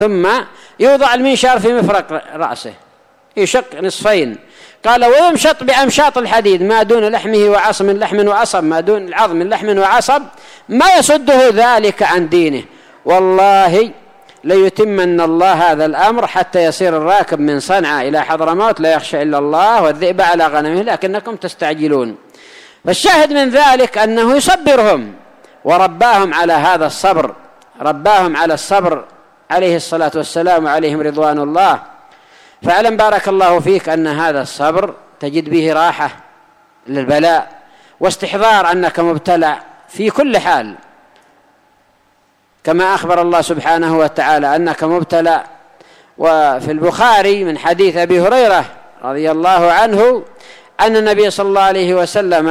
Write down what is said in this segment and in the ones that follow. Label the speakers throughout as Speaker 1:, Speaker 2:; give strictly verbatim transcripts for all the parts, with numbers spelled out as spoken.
Speaker 1: ثم يوضع المنشار في مفرق رأسه يشق نصفين. قال ويمشط بأمشاط الحديد ما دون لحمه وعصب من لحم وعصب ما دون العظم من لحم وعصب ما يصده ذلك عن دينه. والله ليتمن الله هذا الأمر حتى يصير الراكب من صنعاء إلى حضرموت لا يخشى إلا الله والذئب على غنمه لكنكم تستعجلون. فالشاهد من ذلك أنه يصبرهم ورباهم على هذا الصبر، رباهم على الصبر عليه الصلاة والسلام وعليهم رضوان الله. فاعلم بارك الله فيك أن هذا الصبر تجد به راحة للبلاء واستحضار أنك مبتلى في كل حال، كما أخبر الله سبحانه وتعالى أنك مبتلى. وفي البخاري من حديث أبي هريرة رضي الله عنه أن النبي صلى الله عليه وسلم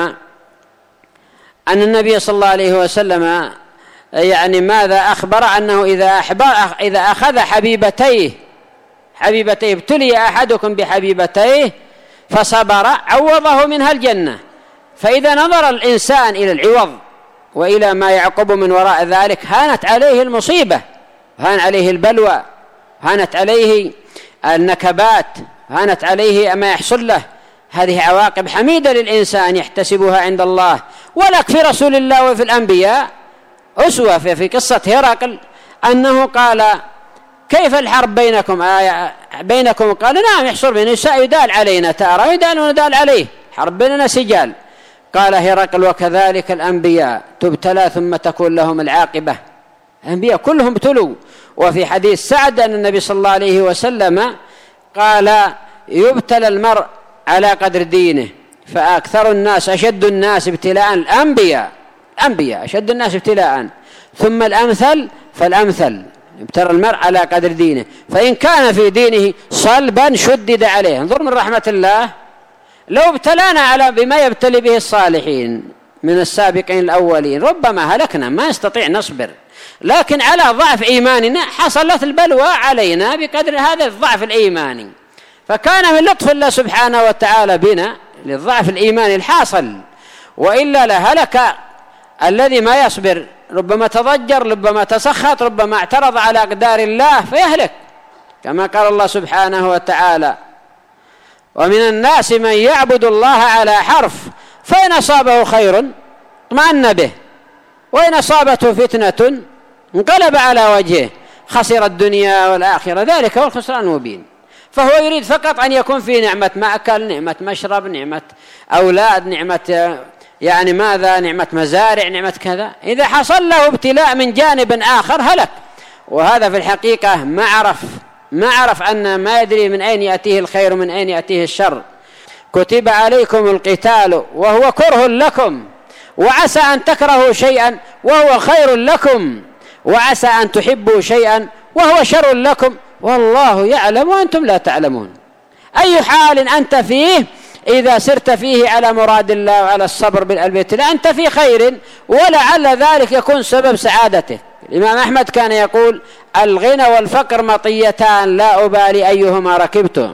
Speaker 1: أن النبي صلى الله عليه وسلم يعني ماذا أخبر أنه إذا أحبر إذا أخذ حبيبتيه حبيبتيه ابتلي أحدكم بحبيبتيه فصبر عوضه منها الجنة. فإذا نظر الإنسان إلى العوض وإلى ما يعقب من وراء ذلك هانت عليه المصيبة، هان عليه البلوى، هانت عليه النكبات، هانت عليه ما يحصل له. هذه عواقب حميدة للإنسان يحتسبها عند الله. ولك في رسول الله وفي الأنبياء أسوة في قصة هرقل أنه قال كيف الحرب بينكم آه بينكم قالوا نعم يحصل بين النساء يدال علينا تارة يدال وندال عليه حرب بيننا سجال. قال هرقل وكذلك الأنبياء تبتلى ثم تكون لهم العاقبة. الأنبياء كلهم ابتلوا. وفي حديث سعد أن النبي صلى الله عليه وسلم قال يبتلى المرء على قدر دينه فأكثر الناس أشد الناس ابتلاء الأنبياء الأنبياء أشد الناس ابتلاء ثم الأمثل فالأمثل. ابتلى المرء على قدر دينه فإن كان في دينه صلبا شدد عليه. انظر من رحمة الله لو ابتلانا على بما يبتلي به الصالحين من السابقين الأولين ربما هلكنا ما نستطيع نصبر، لكن على ضعف إيماننا حصلت البلوى علينا بقدر هذا الضعف الإيماني. فكان من لطف الله سبحانه وتعالى بنا للضعف الإيماني الحاصل، وإلا لهلك الذي ما يصبر، ربما تضجر ربما تسخط ربما اعترض على أقدار الله فيهلك، كما قال الله سبحانه وتعالى ومن الناس من يعبد الله على حرف فإن أصابه خير اطمأن به وإن أصابته فتنة انقلب على وجهه خسر الدنيا والآخرة ذلك هو الخسران المبين. فهو يريد فقط أن يكون في نعمة مأكل، نعمة مشرب، نعمة أولاد، نعمة يعني ماذا، نعمة مزارع، نعمة كذا. إذا حصل له ابتلاء من جانب آخر هلك. وهذا في الحقيقة ما عرف ما عرف أن ما يدري من أين يأتيه الخير ومن أين يأتيه الشر. كتب عليكم القتال وهو كره لكم وعسى أن تكرهوا شيئا وهو خير لكم وعسى أن تحبوا شيئا وهو شر لكم والله يعلم وأنتم لا تعلمون. أي حال أنت فيه إذا سرت فيه على مراد الله وعلى الصبر بالابتلاء أنت في خير ولعل ذلك يكون سبب سعادته. الإمام أحمد كان يقول الغنى والفقر مطيتان لا أبالي أيهما ركبتم.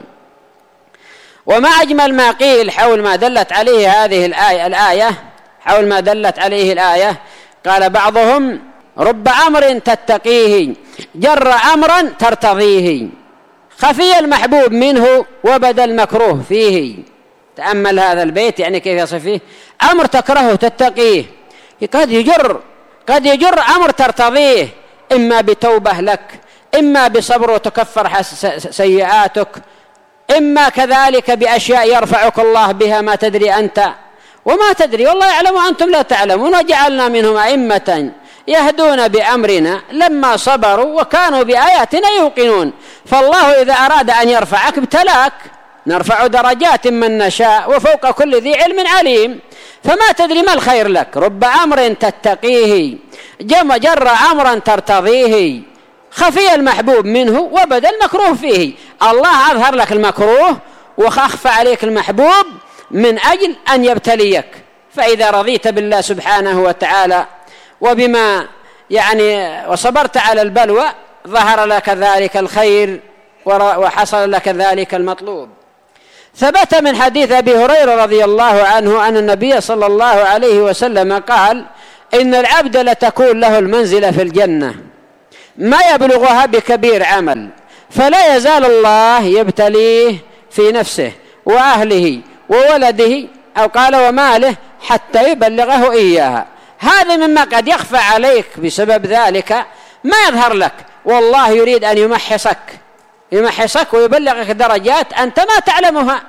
Speaker 1: وما أجمل ما قيل حول ما دلت عليه هذه الآية, الآية حول ما دلت عليه الآية. قال بعضهم رب أمر تتقيه جر أمرا ترتضيه خفي المحبوب منه وبدا المكروه فيه. تأمل هذا البيت يعني كيف يصف فيه أمر تكرهه تتقيه قد يجر قد يجر أمر ترتضيه إما بتوبة لك إما بصبر وتكفر سيئاتك إما كذلك بأشياء يرفعك الله بها ما تدري أنت وما تدري والله يعلم وأنتم لا تعلمون. وجعلنا منهم أئمة يهدون بأمرنا لما صبروا وكانوا بآياتنا يوقنون. فالله إذا أراد أن يرفعك ابتلاك نرفع درجات من نشاء وفوق كل ذي علم عليم. فما تدري ما الخير لك. رب أمر تتقيه جم جر أمرا ترتضيه خفي المحبوب منه وبدا المكروه فيه. الله أظهر لك المكروه وأخفى عليك المحبوب من أجل أن يبتليك. فإذا رضيت بالله سبحانه وتعالى وبما يعني وصبرت على البلوى ظهر لك ذلك الخير وحصل لك ذلك المطلوب. ثبت من حديث أبي هريرة رضي الله عنه أن النبي صلى الله عليه وسلم قال إن العبد لتكون له المنزلة في الجنة ما يبلغها بكبير عمل، فلا يزال الله يبتليه في نفسه وأهله وولده أو قال وماله حتى يبلغه إياها. هذا مما قد يخفى عليك بسبب ذلك، ما يظهر لك، والله يريد أن يمحصك يمحصك ويبلغك درجات أنت ما تعلمها.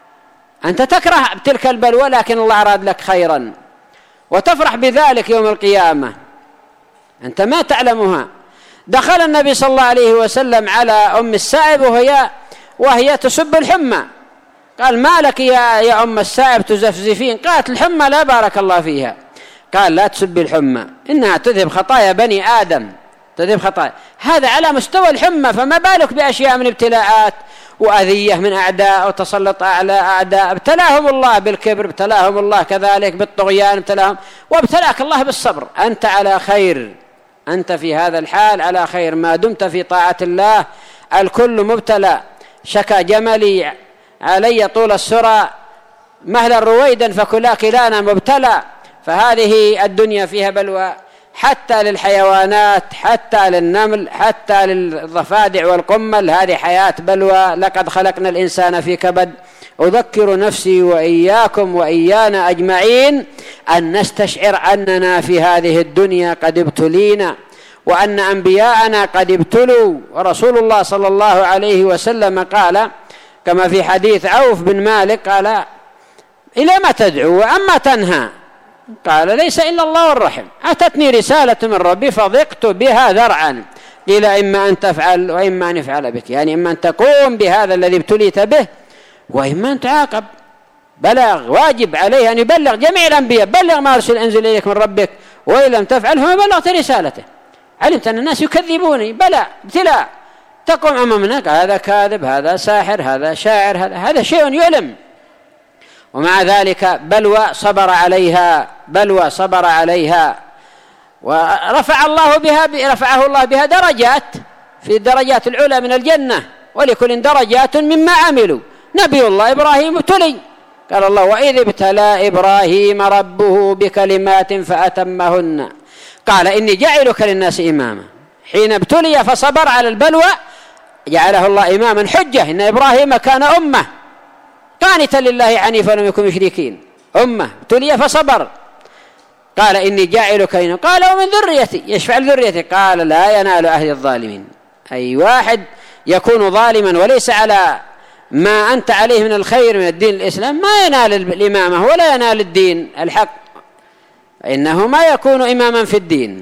Speaker 1: أنت تكره تلك البلوى لكن الله أراد لك خيرا، وتفرح بذلك يوم القيامة أنت ما تعلمها. دخل النبي صلى الله عليه وسلم على أم السائب وهي وهي تسب الحمى، قال ما لك يا يا أم السائب تزفزفين؟ قالت الحمى لا بارك الله فيها. قال لا تسب الحمى، إنها تذهب خطايا بني آدم، تذهب خطايا. هذا على مستوى الحمى، فما بالك بأشياء من ابتلاءات وأذية من أعداء وتسلط على أعداء. ابتلاهم الله بالكبر، ابتلاهم الله كذلك بالطغيان، ابتلاهم وابتلاك الله بالصبر. أنت على خير، أنت في هذا الحال على خير ما دمت في طاعة الله. الكل مبتلى. شكى جملي علي طول السرى مهلا رويدا فكلا كلانا مبتلى. فهذه الدنيا فيها بلوى حتى للحيوانات، حتى للنمل، حتى للضفادع والقمل. هذه حياة بلوى. لقد خلقنا الإنسان في كبد. أذكر نفسي وإياكم وإيانا أجمعين أن نستشعر أننا في هذه الدنيا قد ابتلينا، وأن أنبياءنا قد ابتلوا. ورسول الله صلى الله عليه وسلم قال كما في حديث عوف بن مالك قال إلى ما تدعو وأما تنهى؟ قال ليس إلا الله والرحم. أتتني رسالة من ربي فضقت بها ذرعا، قيل إما أن تفعل وإما أن يفعل بك، يعني إما أن تقوم بهذا الذي ابتليت به وإما أن تعاقب. بلغ، واجب عليه أن يبلغ جميع الأنبياء، بلغ ما أرسل أنزل إليك من ربك، وإن لم تفعل فما بلغت رسالته. علمت أن الناس يكذبوني، بلى ابتلاء، تقوم أمامنا هذا كاذب، هذا ساحر، هذا شاعر، هذا هذا شيء يؤلم. ومع ذلك بلوى صبر عليها، بلوى صبر عليها، ورفع الله بها رفعه الله بها درجات في الدرجات العلى من الجنة، ولكل درجات مما عملوا. نبي الله إبراهيم ابتلي، قال الله وإذ ابتلى إبراهيم ربه بكلمات فأتمهن قال إني جاعلك للناس إماما. حين ابتلي فصبر على البلوى جعله الله إماما حجة. إن إبراهيم كان أمة قانتا لله عنيفا ولم يكن مشركين، أمة ابتلي فصبر. قال إني جاعلك للناس، قال ومن ذريتي، يشفع ذريتي؟ قال لا ينال أهل الظالمين. أي واحد يكون ظالما وليس على ما أنت عليه من الخير من الدين الإسلام ما ينال الإمامة ولا ينال الدين الحق، إنه ما يكون إماما في الدين.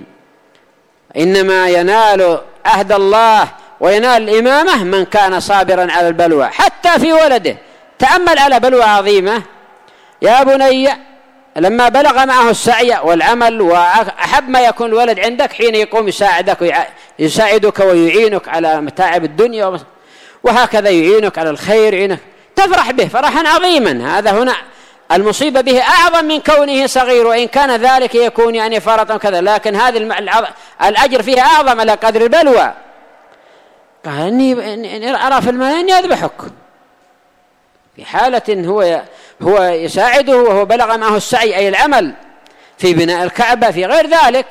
Speaker 1: إنما ينال عهد الله وينال الإمامة من كان صابرا على البلوى حتى في ولده. تأمل على بلوى عظيمة يا بني لما بلغ معه السعي والعمل، وأحب ما يكون الولد عندك حين يقوم يساعدك يساعدك ويعينك على متاعب الدنيا، وهكذا يعينك على الخير، يعينك تفرح به فرحا عظيما. هذا هنا المصيبة به أعظم من كونه صغير، وإن كان ذلك يكون يعني فرطا كذا، لكن هذا الأجر فيها أعظم على قدر البلوى. قال إني أرى في المنام أني أذبحك، في حالة هو هو يساعده وهو بلغ معه السعي أي العمل في بناء الكعبة في غير ذلك.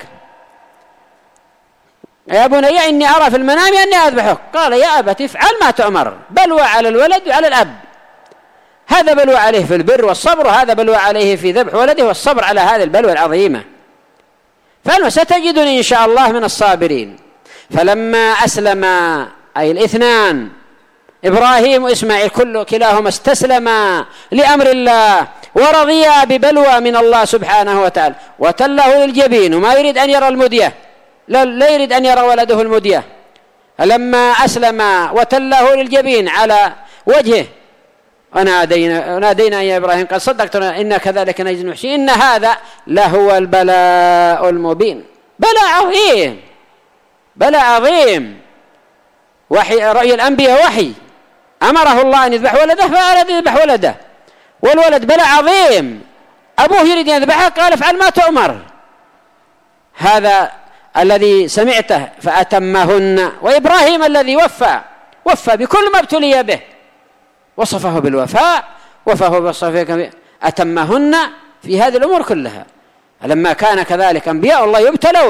Speaker 1: يا بني إني أرى في المنام أني أذبحك. قال يا أبت افعل ما تؤمر. بلوى على الولد وعلى الأب، هذا بلوى عليه في البر والصبر، وهذا بلوى عليه في ذبح ولده والصبر على هذه البلوى العظيمة. فستجدني إن شاء الله من الصابرين. فلما أسلم أي الاثنان إبراهيم وإسماعيل كل كلاهما استسلما لأمر الله ورضيا ببلوى من الله سبحانه وتعالى، وتله للجبين، وما يريد أن يرى المدية، لا يريد أن يرى ولده المدية. فلما أسلم وتله للجبين على وجهه ونادينا ونادينا يا إبراهيم قد صدقتنا إنا كذلك نجزي المحسنين إن هذا لهو البلاء المبين. بلاء عظيم، بلاء عظيم. وحي رأي الأنبياء وحي، أمره الله أن يذبح ولده فأراد يذبح ولده، والولد بلاء عظيم. أبوه يريد أن يذبحه قال افعل ما تؤمر. هذا الذي سمعته فأتمهن. وإبراهيم الذي وفى وفى بكل ما ابتلي به، وصفه بالوفاء، وصفه بالصفاء، أتمهن في هذه الأمور كلها. لما كان كذلك أنبياء الله يبتلون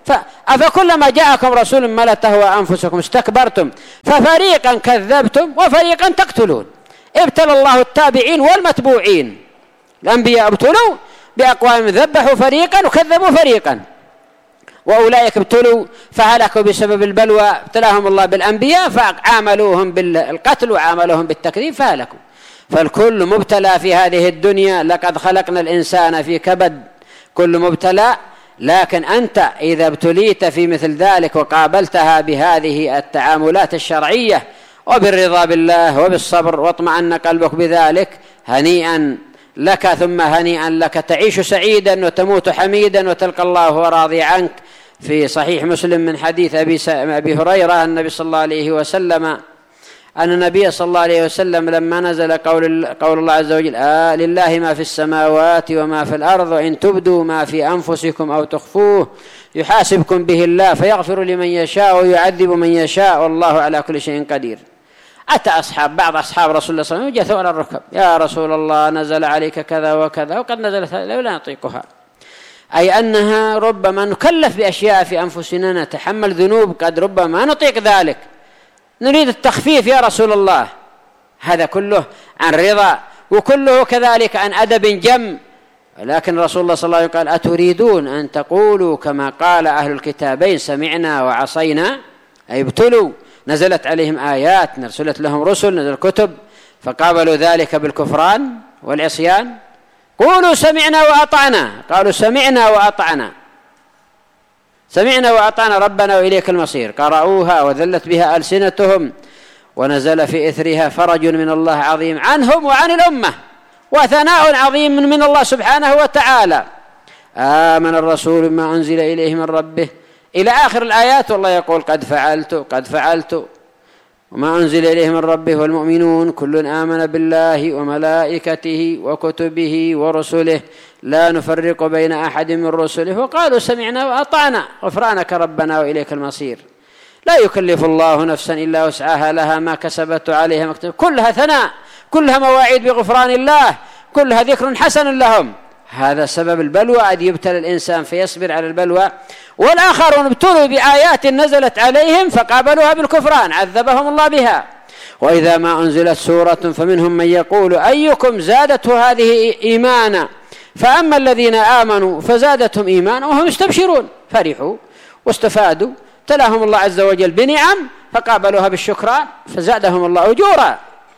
Speaker 1: أفكلما جاءكم رسول ما تهوى أنفسكم استكبرتم ففريقا كذبتم وفريقا تقتلون. ابتلى الله التابعين والمتبوعين، الأنبياء ابتلوا بأقوام ذبحوا فريقا وكذبوا فريقا، وأولئك ابتلوا فهلكوا بسبب البلوى، ابتلاهم الله بالأنبياء فعاملوهم بالقتل وعاملوهم بالتكذيب فهلكوا. فالكل مبتلى في هذه الدنيا، لقد خلقنا الإنسان في كبد، كل مبتلى. لكن أنت إذا ابتليت في مثل ذلك وقابلتها بهذه التعاملات الشرعية وبالرضا بالله وبالصبر واطمأن قلبك بذلك، هنيئا لك ثم هنيئا لك، تعيش سعيدا وتموت حميدا وتلقى الله وهو راضي عنك. في صحيح مسلم من حديث أبي هريرة النبي صلى الله عليه وسلم أن النبي صلى الله عليه وسلم لما نزل قول, قول الله عز وجل آه لله ما في السماوات وما في الأرض وإن تبدوا ما في أنفسكم أو تخفوه يحاسبكم به الله فيغفر لمن يشاء ويعذب من يشاء والله على كل شيء قدير. أتى أصحاب بعض أصحاب رسول الله صلى الله عليه وسلم جثوا على الركب، يا رسول الله نزل عليك كذا وكذا وقد نزلت لا نطيقها، أي أنها ربما نكلف بأشياء في أنفسنا نتحمل ذنوب قد ربما نطيق ذلك، نريد التخفيف يا رسول الله. هذا كله عن رضا وكله كذلك عن أدب جم. لكن رسول الله صلى الله عليه وسلم قال أتريدون أن تقولوا كما قال أهل الكتابين سمعنا وعصينا، أي ابتلوا، نزلت عليهم آيات، نرسلت لهم رسل، نزل كتب، فقابلوا ذلك بالكفران والعصيان. قولوا سمعنا وأطعنا، قالوا سمعنا وأطعنا، سمعنا وأطعنا ربنا وإليك المصير، قرأوها وذلت بها ألسنتهم، ونزل في إثرها فرج من الله عظيم عنهم وعن الأمة وثناء عظيم من الله سبحانه وتعالى. آمن الرسول بما أنزل إليه من ربه إلى آخر الآيات، والله يقول قد فعلت قد فعلت وما أنزل إليه من ربه والمؤمنون كل آمن بالله وملائكته وكتبه ورسله لا نفرق بين أحد من رسله وقالوا سمعنا وأطعنا غفرانك ربنا وإليك المصير. لا يكلف الله نفسا إلا وسعها لها ما كسبت عليها مكتب، كلها ثناء، كلها مواعيد بغفران الله، كلها ذكر حسن لهم. هذا سبب البلوى، أن يبتلى الإنسان فيصبر على البلوى. والآخرون ابتلوا بآيات نزلت عليهم فقابلوها بالكفران عذبهم الله بها. وإذا ما أنزلت سورة فمنهم من يقول أيكم زادته هذه إيمانا، فأما الذين آمنوا فزادتهم إيمانا وهم يستبشرون، فرحوا واستفادوا، تلاهم الله عز وجل بنعم فقابلوها بالشكران فزادهم الله أجورا.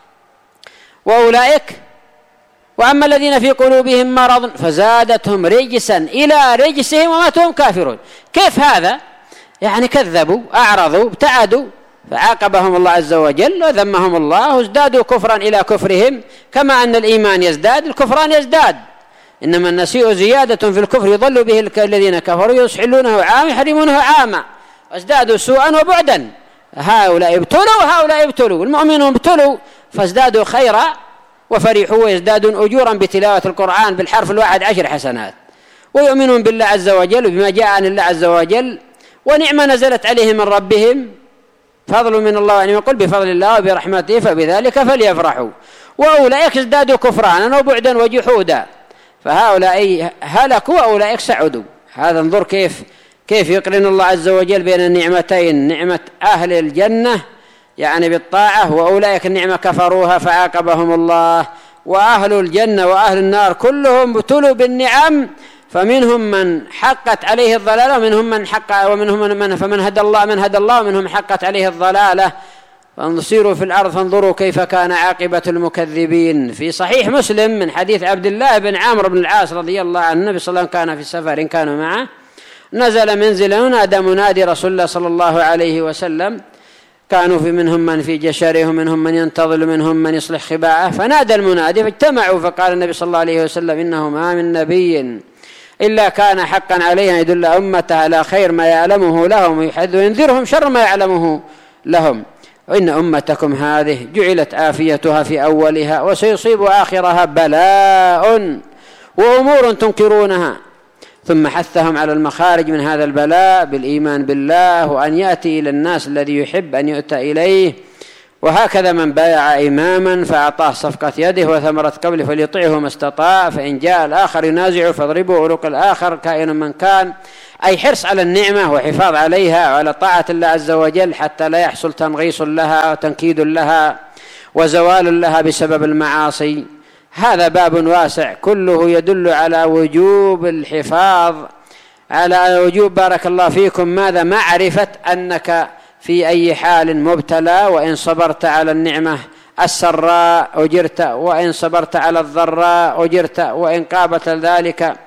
Speaker 1: وأولئك وأما الذين في قلوبهم مرض فزادتهم رجسا إلى رجسهم وماتوا وهم كافرون. كيف هذا؟ يعني كذبوا أعرضوا ابتعدوا فعاقبهم الله عز وجل وذمهم الله وازدادوا كفرا إلى كفرهم، كما أن الإيمان يزداد الكفران يزداد، إنما النسيء زيادة في الكفر يضل به الذين كفروا يحلونه عاما يحرمونه عاما وازدادوا سوءا وبعدا. هؤلاء ابتلوا وهؤلاء ابتلوا، المؤمنون ابتلوا فازدادوا خيرا وفرحوا ويزدادون أجورا بتلاوة القرآن بالحرف الواحد عشر حسنات، ويؤمنون بالله عز وجل وبما جاء عن الله عز وجل، ونعمة نزلت عليهم من ربهم فضل من الله، يعني يقول بفضل الله وبرحمته فبذلك فليفرحوا. وأولئك ازدادوا كفرانا وبعدا وجحودا، فهؤلاء هلكوا وأولئك سعدوا. هذا انظر كيف كيف يقرن الله عز وجل بين النعمتين، نعمة أهل الجنة يعني بالطاعة، وأولئك النعمة كفروها فعاقبهم الله. وأهل الجنة وأهل النار كلهم ابتلوا بالنعم، فمنهم من حقت عليه الضلالة ومنهم من حق ومنهم من فمن هدى الله من هدى الله ومنهم حقت عليه الضلالة. فانصروا في الأرض فانظروا كيف كان عاقبة المكذبين. في صحيح مسلم من حديث عبد الله بن عمرو بن العاص رضي الله عنه، النبي صلى الله عليه وسلم كان في سفر كانوا معه، نزل منزلا ونادى منادي رسول الله صلى الله عليه وسلم، كانوا في منهم من في جشره ومنهم من ينتظل منهم من يصلح خباءه، فنادى المنادي فاجتمعوا، فقال النبي صلى الله عليه وسلم إنه ما من نبي إلا كان حقا عليه أن يدل أمته على خير ما يعلمه لهم ويحذ وينذرهم شر ما يعلمه لهم، وإن أمتكم هذه جعلت عافيتها في أولها وسيصيب آخرها بلاء وأمور تنكرونها. ثم حثهم على المخارج من هذا البلاء بالإيمان بالله، وأن يأتي إلى الناس الذي يحب أن يؤتى إليه، وهكذا من بايع إماما فأعطاه صفقة يده وثمرة قبله فليطيعه ما استطاع، فإن جاء الآخر ينازعه فاضربوا عنق الآخر كائن من كان، أي حرص على النعمة وحفاظ عليها وعلى طاعة الله عز وجل حتى لا يحصل تنغيص لها وتنكيد لها وزوال لها بسبب المعاصي. هذا باب واسع كله يدل على وجوب الحفاظ، على وجوب بارك الله فيكم ماذا؟ معرفة أنك في أي حال مبتلى، وإن صبرت على النعمة السراء أجرت، وإن صبرت على الضراء أجرت، وإن قابلت ذلك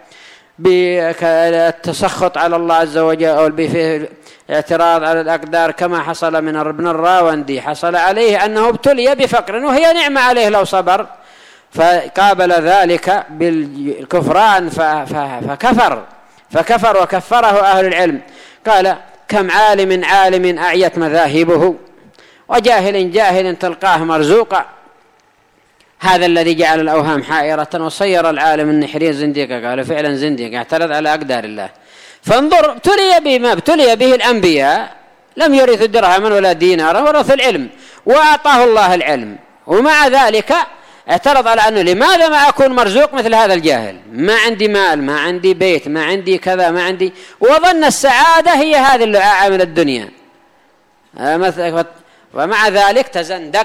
Speaker 1: بالتسخط على الله عز وجل أو بالاعتراض على الأقدار كما حصل من ابن الراوندي، حصل عليه أنه ابتلي بفقر وهي نعمة عليه لو صبر، فقابل ذلك بالكفران فكفر فكفر وكفره أهل العلم. قال كم عالم عالم أعيت مذاهبه وجاهل جاهل تلقاه مرزوقا. هذا الذي جعل الأوهام حائرة وصير العالم النحرين زنديقا. قال فعلا زنديق اعترض على أقدار الله. فانظر ابتلي بما ابتلي به الأنبياء، لم يرث درهما ولا دينارا ورث العلم وأعطاه الله العلم، ومع ذلك اعترض على أنه لماذا ما أكون مرزوق مثل هذا الجاهل؟ ما عندي مال، ما عندي بيت، ما عندي كذا، ما عندي، وظن السعادة هي هذه اللعاعة من الدنيا، ومع ذلك تزندق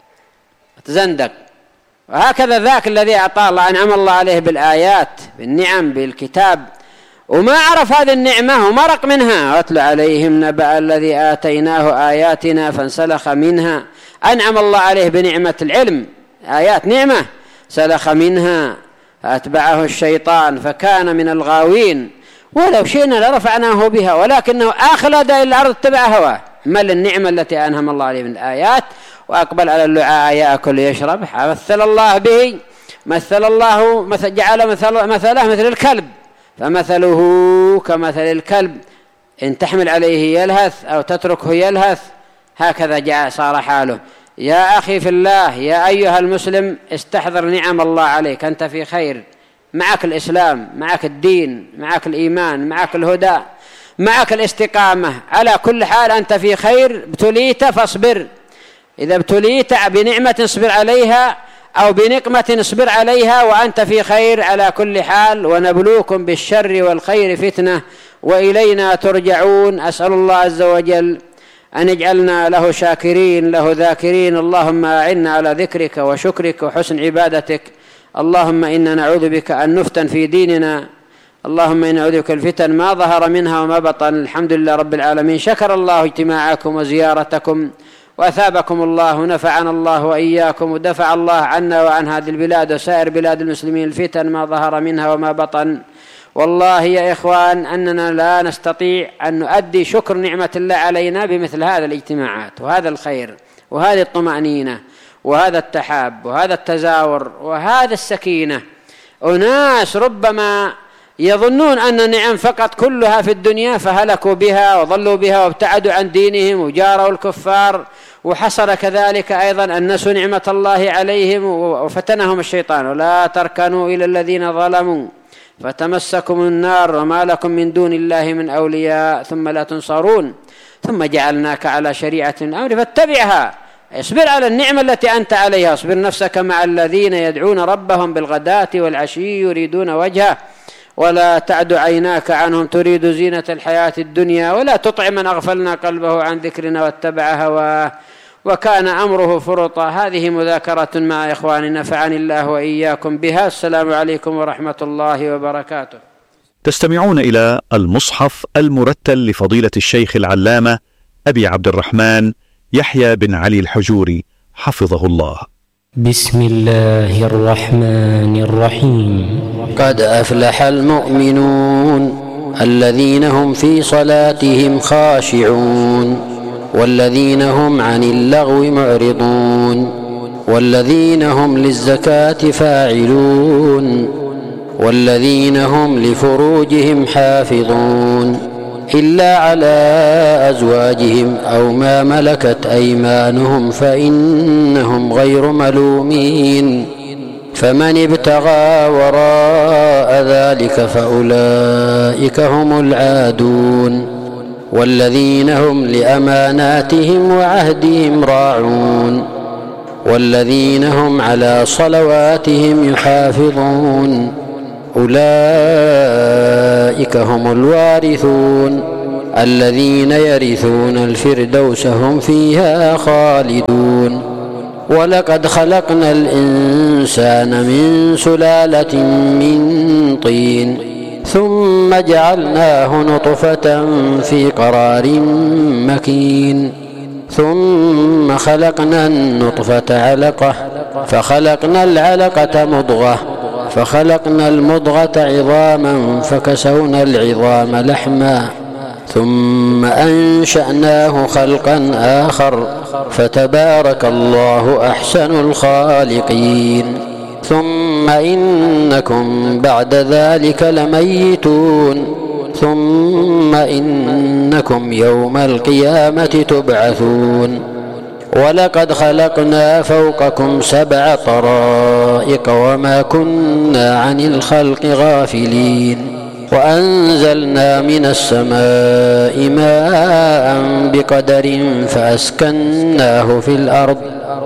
Speaker 1: تزندق. وهكذا ذاك الذي أعطاه الله أنعم الله عليه بالآيات بالنعم بالكتاب وما عرف هذه النعمة ومرق منها. واتل عليهم نبأ الذي آتيناه آياتنا فانسلخ منها. أنعم الله عليه بنعمة العلم، آيات نعمة، سلخ منها فأتبعه الشيطان فكان من الغاوين. ولو شئنا لرفعناه بها ولكنه أخلد إلى الأرض اتبع هواه. مل النعمة التي أنعم الله عليه من الآيات وأقبل على اللعاء يأكل يشرب. مثل الله به مثل الله مثل جعل مثل مثله مثل الكلب، فمثله كمثل الكلب إن تحمل عليه يلهث أو تتركه يلهث، هكذا جاء صار حاله. يا أخي في الله، يا أيها المسلم استحضر نعم الله عليك، أنت في خير، معك الإسلام، معك الدين، معك الإيمان، معك الهدى، معك الاستقامة، على كل حال أنت في خير. ابتليت فاصبر، إذا ابتليت بنعمة اصبر عليها أو بنقمة اصبر عليها وأنت في خير على كل حال. ونبلوكم بالشر والخير فتنة وإلينا ترجعون. أسأل الله عز وجل أن يجعلنا له شاكرين له ذاكرين. اللهم أعنا على ذكرك وشكرك وحسن عبادتك. اللهم إنا نعوذ بك أن نفتن في ديننا. اللهم إنا نعوذ بك الفتن ما ظهر منها وما بطن. الحمد لله رب العالمين. شكر الله اجتماعكم وزيارتكم وأثابكم الله ونفعنا الله وإياكم ودفع الله عنا وعن هذه البلاد وسائر بلاد المسلمين الفتن ما ظهر منها وما بطن. والله يا إخوان أننا لا نستطيع أن نؤدي شكر نعمة الله علينا بمثل هذا الاجتماعات وهذا الخير وهذه الطمأنينة وهذا التحاب وهذا التزاور وهذا السكينة. أناس ربما يظنون أن النعم فقط كلها في الدنيا فهلكوا بها وضلوا بها وابتعدوا عن دينهم وجاروا الكفار. وحصل كذلك أيضا أن نسوا نعمة الله عليهم وفتنهم الشيطان. ولا تركنوا إلى الذين ظلموا فتمسكم النار وما لكم من دون الله من أولياء ثم لا تنصرون. ثم جعلناك على شريعة من الأمر فاتبعها. اصبر على النعمة التي أنت عليها. اصبر نفسك مع الذين يدعون ربهم بالغداة والعشي يريدون وجهه ولا تعد عيناك عنهم تريد زينة الحياة الدنيا ولا تطع من أغفلنا قلبه عن ذكرنا واتبع هواه وكان أمره فرطا. هذه مذاكرة مع إخواننا نفعني الله وإياكم بها. السلام عليكم ورحمة الله وبركاته.
Speaker 2: تستمعون إلى المصحف المرتل لفضيلة الشيخ العلامة أبي عبد الرحمن يحيى بن علي الحجوري حفظه الله.
Speaker 3: بسم الله الرحمن الرحيم.
Speaker 4: قد أفلح المؤمنون الذين هم في صلاتهم خاشعون والذين هم عن اللغو معرضون والذين هم للزكاة فاعلون والذين هم لفروجهم حافظون إلا على أزواجهم أو ما ملكت أيمانهم فإنهم غير ملومين. فمن ابتغى وراء ذلك فأولئك هم العادون. والذين هم لأماناتهم وعهدهم راعون والذين هم على صلواتهم يحافظون أولئك هم الوارثون الذين يرثون الفردوس هم فيها خالدون ولقد خلقنا الإنسان من سلالة من طين ثم جعلناه نطفة في قرار مكين ثم خلقنا النطفة علقة فخلقنا العلقة مضغة فخلقنا المضغة عظاما فكسونا العظام لحما ثم أنشأناه خلقا آخر فتبارك الله أحسن الخالقين ثم إنكم بعد ذلك لميتون ثم إنكم يوم القيامة تبعثون ولقد خلقنا فوقكم سبع طرائق وما كنا عن الخلق غافلين وأنزلنا من السماء ماء بقدر فأسكناه في الأرض